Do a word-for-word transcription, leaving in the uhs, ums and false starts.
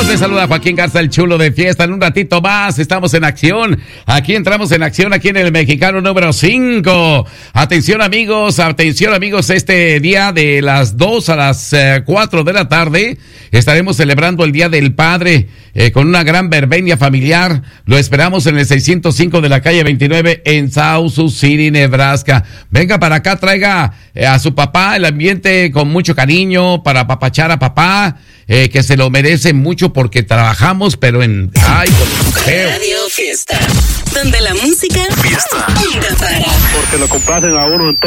Les saluda Joaquín Garza, el chulo de fiesta. En un ratito más estamos en acción. Aquí entramos en acción, aquí en el Mexicano número cinco. Atención amigos, atención amigos, este día de las dos a las eh, cuatro de la tarde estaremos celebrando el Día del Padre eh, con una gran verbena familiar. Lo esperamos en el seiscientos cinco de la calle veintinueve en South Sioux City, Nebraska. Venga para acá, traiga eh, a su papá, el ambiente con mucho cariño para apapachar a papá. Eh, que se lo merece mucho porque trabajamos, pero en... ¡Ay, con feo! Radio Fiesta, donde la música Fiesta. nunca para. Porque lo complacen a uno en todo.